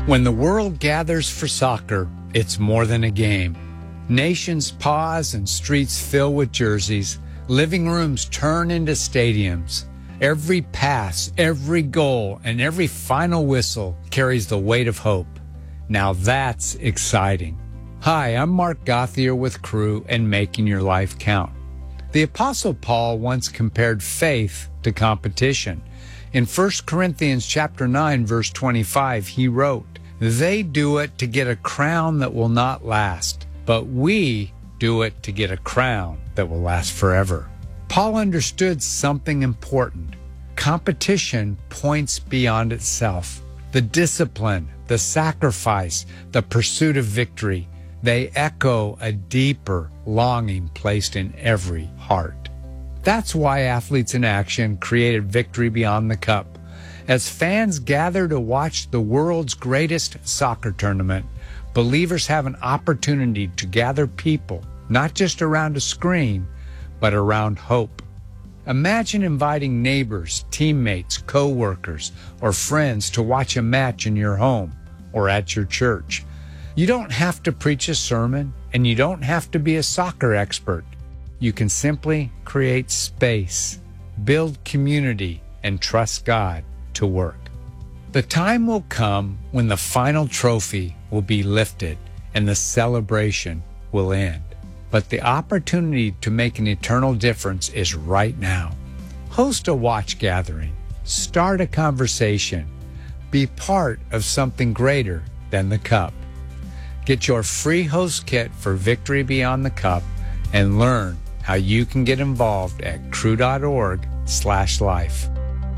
When the world gathers for soccer, it's more than a game. Nations pause and streets fill with jerseys. Living rooms turn into stadiums. Every pass, every goal, and every final whistle carries the weight of hope. Now that's exciting. Hi, I'm Mark Gauthier with Crew and Making Your Life Count. The Apostle Paul once compared faith to competition. In 1 Corinthians chapter 9, verse 25, he wrote, "They do it to get a crown that will not last, but we do it to get a crown that will last forever." Paul understood something important. Competition points beyond itself. The discipline, the sacrifice, the pursuit of victory, they echo a deeper longing placed in every heart. That's why Athletes in Action created Victory Beyond the Cup. As fans gather to watch the world's greatest soccer tournament, believers have an opportunity to gather people, not just around a screen, but around hope. Imagine inviting neighbors, teammates, co-workers, or friends to watch a match in your home or at your church. You don't have to preach a sermon, and you don't have to be a soccer expert. You can simply create space, build community, and trust God to work. The time will come when the final trophy will be lifted and the celebration will end. But the opportunity to make an eternal difference is right now. Host a watch gathering. Start a conversation. Be part of something greater than the cup. Get your free host kit for Victory Beyond the Cup and learn how you can get involved at crew.org/life.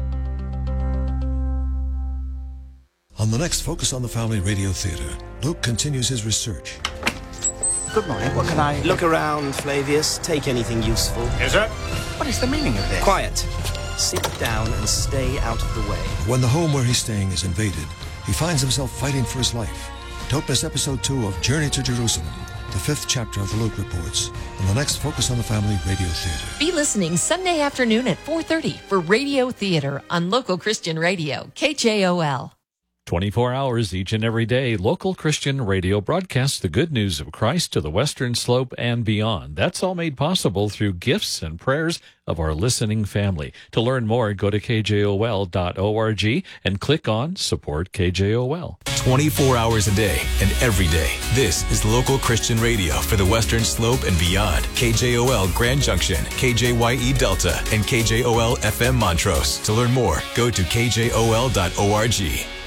On the next Focus on the Family Radio Theater, Luke continues his research. Good morning. What can I... Look around, Flavius. Take anything useful. Yes, sir. What is the meaning of this? Quiet. Sit down and stay out of the way. When the home where he's staying is invaded, he finds himself fighting for his life. Don't miss episode 2 of Journey to Jerusalem, the 5th chapter of the Luke Reports, on the next Focus on the Family Radio Theater. Be listening Sunday afternoon at 4:30 for Radio Theater on Local Christian Radio, KJOL. 24 hours each and every day, Local Christian Radio broadcasts the good news of Christ to the Western Slope and beyond. That's all made possible through gifts and prayers of our listening family. To learn more, go to kjol.org and click on Support KJOL. 24 hours a day and every day. This is Local Christian Radio for the Western Slope and beyond. KJOL Grand Junction, KJYE Delta, and KJOL FM Montrose. To learn more, go to kjol.org.